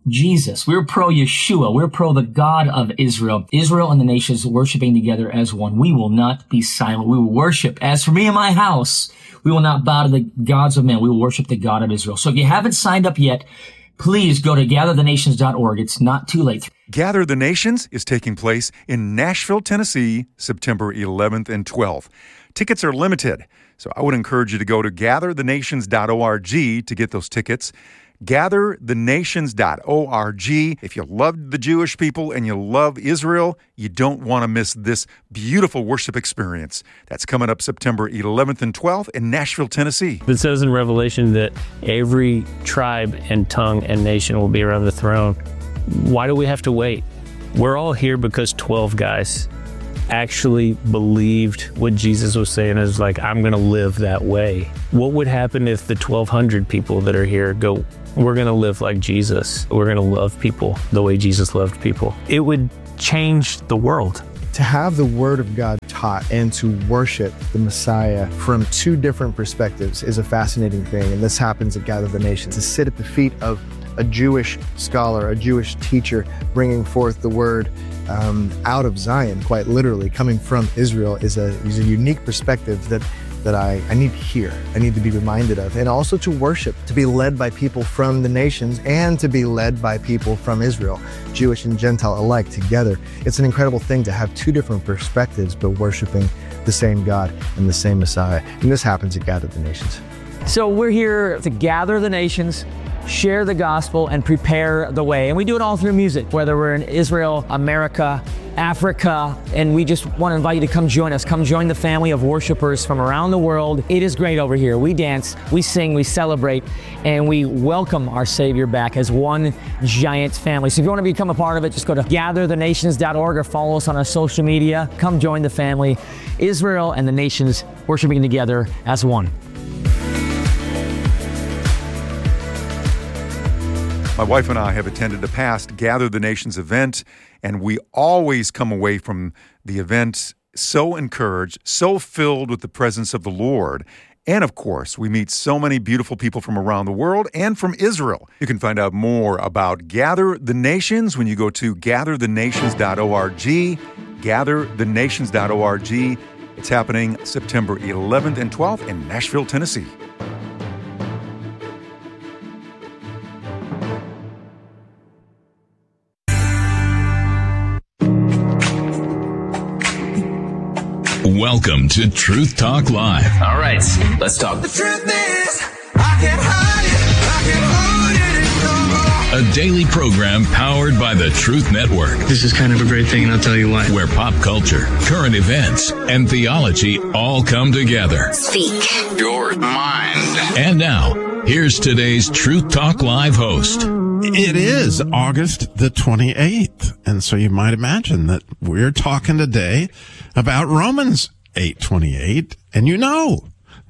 P: Jesus. We're pro Yeshua. We're pro the God of Israel. Israel and the nations worshiping together as one. We will not be silent. We will worship. As for me and my house, we will not bow to the gods of men. We will worship the God of Israel. So if you haven't signed up yet, please go to gatherthenations.org. It's not too late.
O: Gather the Nations is taking place in Nashville, Tennessee, September 11th and 12th. Tickets are limited, so I would encourage you to go to gatherthenations.org to get those tickets. Gatherthenations.org. If you love the Jewish people and you love Israel, you don't want to miss this beautiful worship experience. That's coming up September 11th and 12th in Nashville, Tennessee.
Q: It says in Revelation that every tribe and tongue and nation will be around the throne. Why do we have to wait? We're all here because 12 guys actually believed what Jesus was saying is like, I'm going to live that way. What would happen if the 1,200 people that are here go, we're going to live like Jesus. We're going to love people the way Jesus loved people. It would change the world.
R: To have the Word of God taught and to worship the Messiah from two different perspectives is a fascinating thing. And this happens at Gather the Nations. To sit at the feet of a Jewish scholar, a Jewish teacher, bringing forth the Word out of Zion, quite literally, coming from Israel, is a unique perspective that I need to hear, I need to be reminded of, and also to worship, to be led by people from the nations and to be led by people from Israel, Jewish and Gentile alike together. It's an incredible thing to have two different perspectives, but worshiping the same God and the same Messiah. And this happens at Gather the Nations.
S: So we're here to gather the nations, share the gospel, and prepare the way. And we do it all through music, whether we're in Israel, America, Africa, and we just want to invite you to come join us. Come join the family of worshipers from around the world. It is great over here. We dance, we sing, we celebrate, and we welcome our Savior back as one giant family. So if you want to become a part of it, just go to gatherthenations.org or follow us on our social media. Come join the family, Israel and the nations worshiping together as one.
O: My wife and I have attended a past Gather the Nations event, and we always come away from the event so encouraged, so filled with the presence of the Lord. And of course, we meet so many beautiful people from around the world and from Israel. You can find out more about Gather the Nations when you go to gatherthenations.org, gatherthenations.org. It's happening September 11th and 12th in Nashville, Tennessee.
T: Welcome to Truth Talk Live.
U: All right, let's talk.
T: The truth is, I can't hide it. A daily program powered by the Truth Network.
V: This is kind of a great thing, and I'll tell you why.
T: Where pop culture, current events, and theology all come together.
U: Speak your mind.
T: And now, here's today's Truth Talk Live host.
W: It is August the 28th, and so you might imagine that we're talking today about Romans 8:28, and you know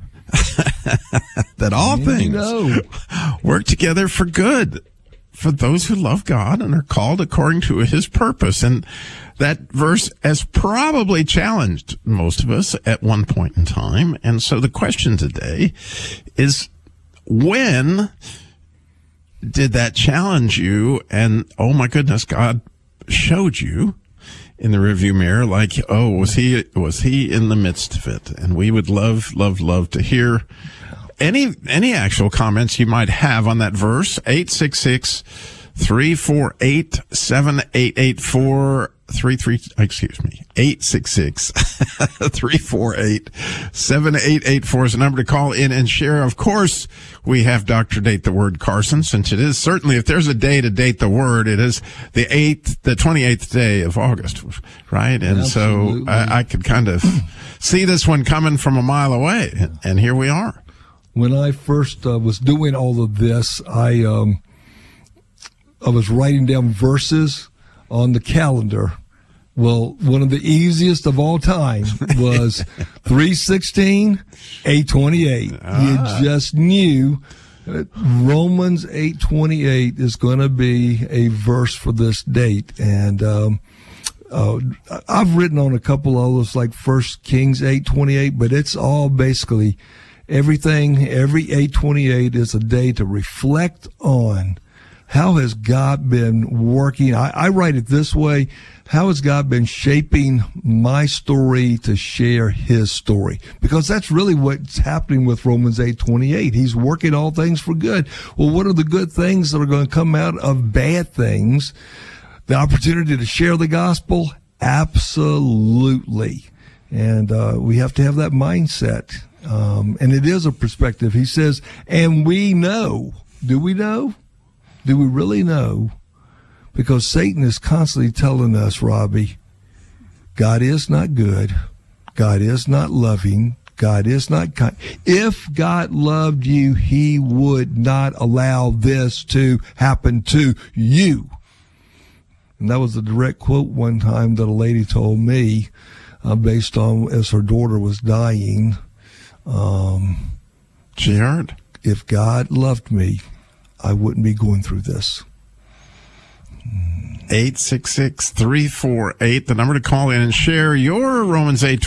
W: that all things work together for good for those who love God and are called according to His purpose. And that verse has probably challenged most of us at one point in time. And so the question today is, when did that challenge you? And oh my goodness, God showed you in the rearview mirror, like, oh, was he in the midst of it? And we would love to hear any actual comments you might have on that verse. 866-348-7884. 866-348-7884 is the number to call in and share. Of course, we have Dr. Date the Word Carson, since it is certainly, if there's a day to date the Word, it is the 28th day of August, right? And absolutely. So I could kind of see this one coming from a mile away, and here we are.
X: When I first was doing all of this, I was writing down verses on the calendar. Well, one of the easiest of all time was 3:16, 8:28. You just knew that Romans 8:28 is going to be a verse for this date. And I've written on a couple of those, like 1 Kings 8:28, but it's all basically everything. Every 8:28 is a day to reflect on how has God been working? I write it this way. How has God been shaping my story to share his story? Because that's really what's happening with Romans 8:28. He's working all things for good. Well, what are the good things that are going to come out of bad things? The opportunity to share the gospel? Absolutely. And we have to have that mindset. And it is a perspective. He says, and we know. Do we know? Do we really know? Because Satan is constantly telling us, Robbie, God is not good. God is not loving. God is not kind. If God loved you, he would not allow this to happen to you. And that was a direct quote one time that a lady told me, based on as her daughter was dying.
W: She heard.
X: If God loved me, I wouldn't be going through this.
W: 866-348, the number to call in and share your Romans 8